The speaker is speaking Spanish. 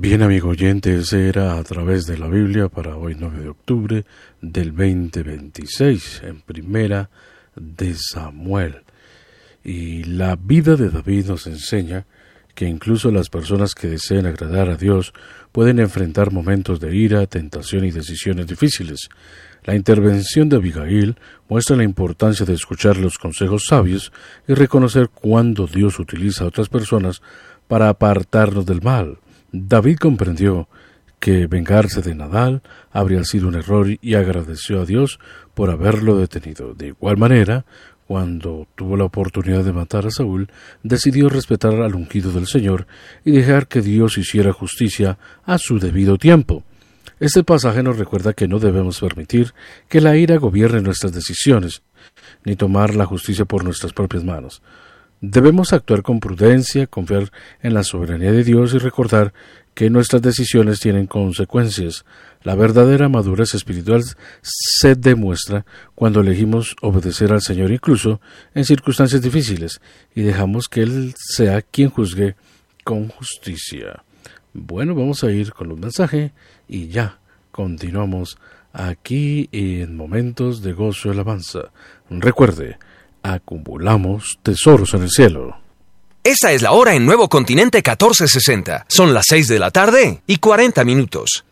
Bien, amigo oyente, ese era A Través de la Biblia para hoy 9 de octubre del 2026, en Primera de Samuel. Y la vida de David nos enseña que incluso las personas que deseen agradar a Dios pueden enfrentar momentos de ira, tentación y decisiones difíciles. La intervención de Abigail muestra la importancia de escuchar los consejos sabios y reconocer cuándo Dios utiliza a otras personas para apartarnos del mal. David comprendió que vengarse de Nabal habría sido un error y agradeció a Dios por haberlo detenido. De igual manera, cuando tuvo la oportunidad de matar a Saúl, decidió respetar al ungido del Señor y dejar que Dios hiciera justicia a su debido tiempo. Este pasaje nos recuerda que no debemos permitir que la ira gobierne nuestras decisiones, ni tomar la justicia por nuestras propias manos. Debemos actuar con prudencia, confiar en la soberanía de Dios y recordar que nuestras decisiones tienen consecuencias. La verdadera madurez espiritual se demuestra cuando elegimos obedecer al Señor incluso en circunstancias difíciles y dejamos que Él sea quien juzgue con justicia. Bueno, vamos a ir con un mensaje y ya continuamos aquí en Momentos de Gozo y Alabanza. Recuerde, acumulamos tesoros en el cielo. Esa es la hora en Nuevo Continente 1460. Son las 6:40 PM.